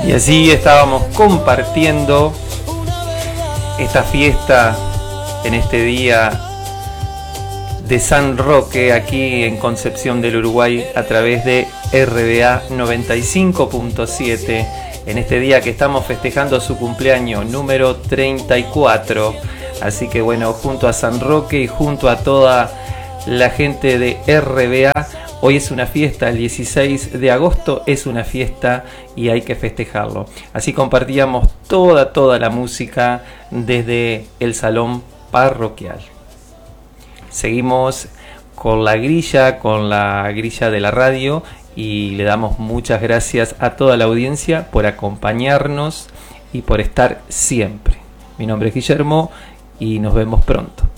Y así estábamos compartiendo esta fiesta en este día de San Roque aquí en Concepción del Uruguay a través de RBA 95.7, en este día que estamos festejando su cumpleaños número 34. Así que bueno, junto a San Roque y junto a toda la gente de RBA, hoy es una fiesta, el 16 de agosto es una fiesta y hay que festejarlo. Aquí compartíamos toda la música desde el salón parroquial. Seguimos con la grilla de la radio, y le damos muchas gracias a toda la audiencia por acompañarnos y por estar siempre. Mi nombre es Guillermo y nos vemos pronto.